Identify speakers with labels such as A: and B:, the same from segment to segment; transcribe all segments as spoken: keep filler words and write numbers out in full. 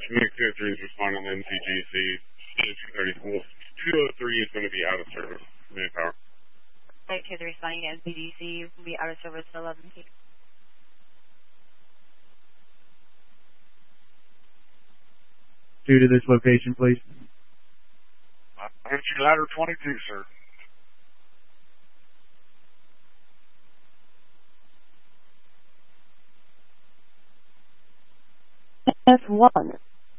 A: Munich two oh three is responding to N C G C. two thirty, well, two oh three is going to be out of service. Manpower.
B: Flight two three responding to N C G C will be out of service at eleven P.
C: Due to this location, please.
A: I hit you ladder twenty-two, sir.
D: F one.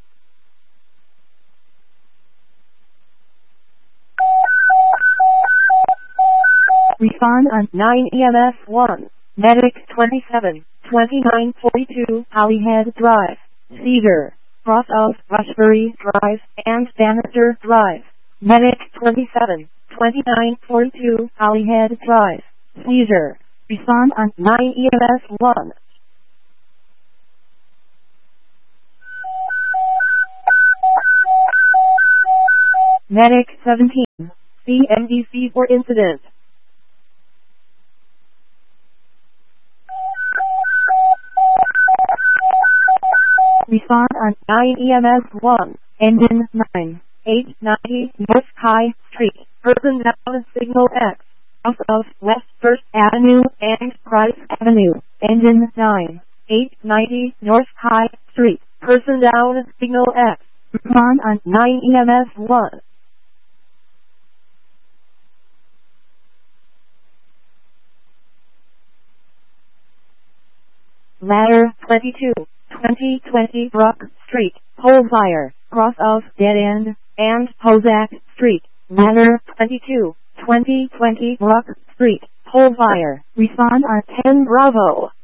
D: Respond on nine E M S one. Medic twenty-seven, twenty-nine forty-two, Hollyhead Drive. Cedar. Cross of Rushbury Drive and Bannister Drive. Medic twenty-seven, twenty-nine forty-two, Hollyhead Drive. Seizure. Respond on nine E M S one. Medic seventeen. C M D C for incident. Respond on nine E M S one. Engine nine. eight ninety North High Street. Person down signal X. Off of West First Avenue and Price Avenue. Engine nine. eight ninety North High Street. Person down signal X. Respond on nine E M S one. Ladder twenty-two, twenty twenty Brock Street, pole fire, cross of Dead End, and Hozak Street. Ladder twenty-two, twenty twenty Brock Street, pole fire. Respond on ten Bravo.